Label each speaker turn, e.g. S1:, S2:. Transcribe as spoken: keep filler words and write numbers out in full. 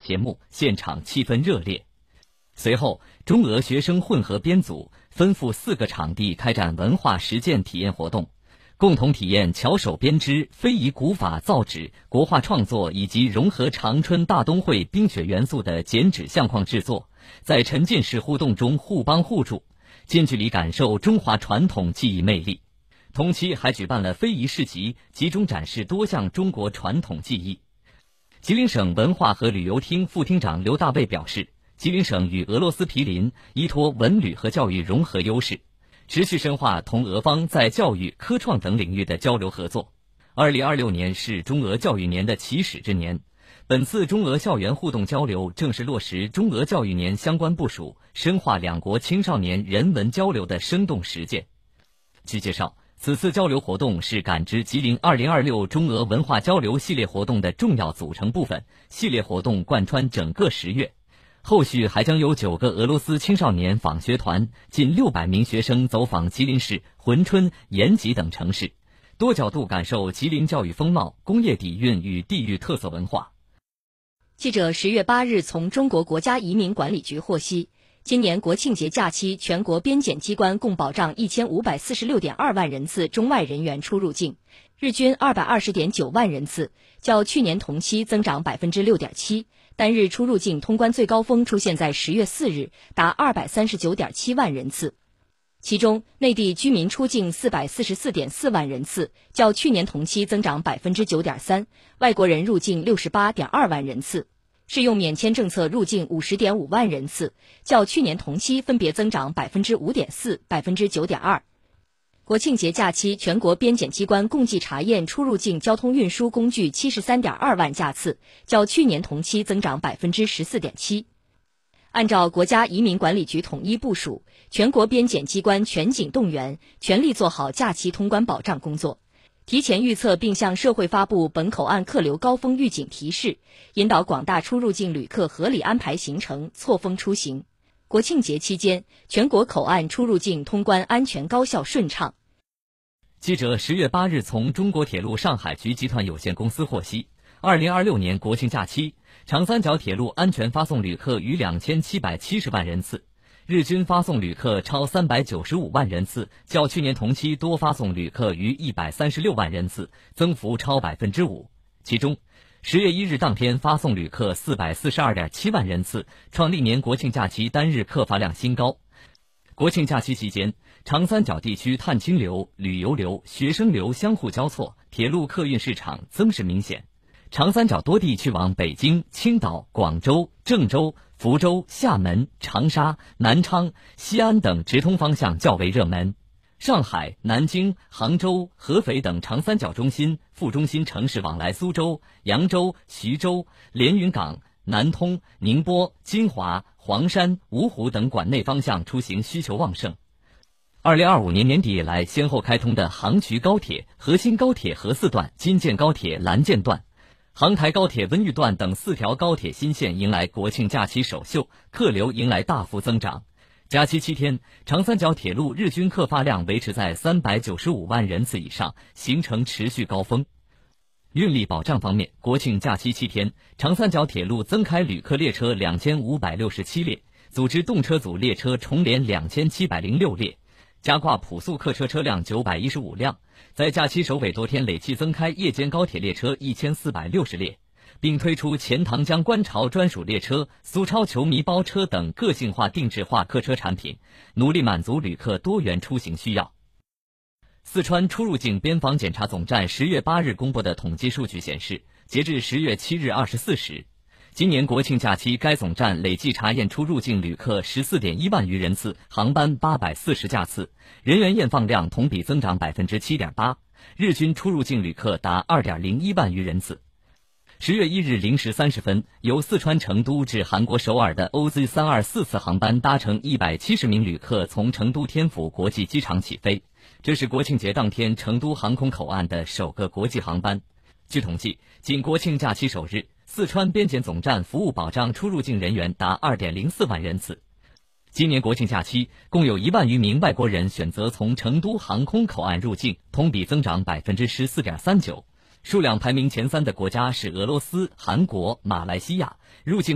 S1: 节目，现场气氛热烈。随后，中俄学生混合编组分赴四个场地开展文化实践体验活动，共同体验巧手编织、非遗古法造纸、国画创作以及融合长春大冬会冰雪元素的剪纸相框制作，在沉浸式互动中互帮互助，近距离感受中华传统技艺魅力。同期还举办了非遗市集，集中展示多项中国传统技艺。吉林省文化和旅游厅副厅长刘大卫表示，吉林省与俄罗斯毗邻，依托文旅和教育融合优势，持续深化同俄方在教育、科创等领域的交流合作。二零二六年是中俄教育年的起始之年，本次中俄校园互动交流正是落实中俄教育年相关部署，深化两国青少年人文交流的生动实践。据介绍，此次交流活动是感知吉林二零二六中俄文化交流系列活动的重要组成部分，系列活动贯穿整个十月。后续还将有九个俄罗斯青少年访学团，近六百名学生走访吉林市、珲春、延吉等城市，多角度感受吉林教育风貌、工业底蕴与地域特色文化。
S2: 记者十月八日从中国国家移民管理局获悉，今年国庆节假期，全国边检机关共保障一千五百四十六点二万人次中外人员出入境，日均二百二十点九万人次，较去年同期增长百分之六点七。单日出入境通关最高峰出现在十月四日，达二百三十九点七万人次。其中，内地居民出境四百四十四点四万人次，较去年同期增长百分之九点三；外国人入境六十八点二万人次，适用免签政策入境五十点五万人次，较去年同期分别增长百分之五点四、百分之九点二。国庆节假期，全国边检机关共计查验出入境交通运输工具七十三点二万架次，较去年同期增长百分之十四点七。按照国家移民管理局统一部署，全国边检机关全警动员，全力做好假期通关保障工作，提前预测并向社会发布本口岸客流高峰预警提示，引导广大出入境旅客合理安排行程，错峰出行。国庆节期间，全国口岸出入境通关安全高效顺畅。
S1: 记者十月八日从中国铁路上海局集团有限公司获悉，二零二六年国庆假期，长三角铁路安全发送旅客逾两千七百七十万人次，日均发送旅客超三百九十五万人次，较去年同期多发送旅客逾一百三十六万人次，增幅超百分之五。其中，十月一日当天发送旅客四百四十二点七万人次，创历年国庆假期单日客发量新高。国庆假期期间，长三角地区探亲流、旅游流、学生流相互交错，铁路客运市场增势明显。长三角多地去往北京、青岛、广州、郑州、福州、厦门、长沙、南昌、西安等直通方向较为热门。上海、南京、杭州、合肥等长三角中心、副中心城市往来苏州、扬州、徐州、连云港、南通、宁波、金华、黄山、芜湖等管内方向出行需求旺盛。二零二五年年底以来先后开通的杭衢高铁、河新高铁河四段、京建高铁蓝建段、杭台高铁温榆段等四条高铁新线迎来国庆假期首秀，客流迎来大幅增长。假期七天，长三角铁路日均客发量维持在三百九十五万人次以上，形成持续高峰。运力保障方面，国庆假期七天，长三角铁路增开旅客列车两千五百六十七列，组织动车组列车重联两千七百零六列，加挂普速客车车辆九百一十五辆，在假期首尾多天累计增开夜间高铁列车一千四百六十列，并推出钱塘江观潮专属列车、苏超球迷包车等个性化定制化客车产品，努力满足旅客多元出行需要。四川出入境边防检查总站十月八日公布的统计数据显示，截至十月七日二十四时，今年国庆假期该总站累计查验出入境旅客十四点一万余人次，航班八百四十架次，人员验放量同比增长百分之七点八，日均出入境旅客达二点零一万余人次。十月一日零时三十分，由四川成都至韩国首尔的 O Z 三二四次航班搭乘一百七十名旅客从成都天府国际机场起飞，这是国庆节当天成都航空口岸的首个国际航班。据统计，仅国庆假期首日，四川边检总站服务保障出入境人员达 二点零四万人次。今年国庆假期，共有一万余名外国人选择从成都航空口岸入境，同比增长 百分之十四点三九。数量排名前三的国家是俄罗斯、韩国、马来西亚，入境